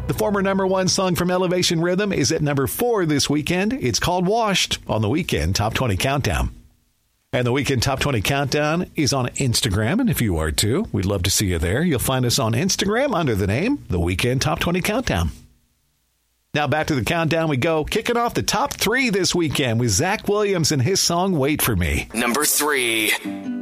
The former number one song from Elevation Rhythm is at number 4 this weekend. It's called Washed on the Weekend Top 20 Countdown. And the Weekend Top 20 Countdown is on Instagram, and if you are too, we'd love to see you there. You'll find us on Instagram under the name The Weekend Top 20 Countdown. Now back to the countdown we go, kicking off the top 3 this weekend with Zach Williams and his song Wait For Me. Number 3.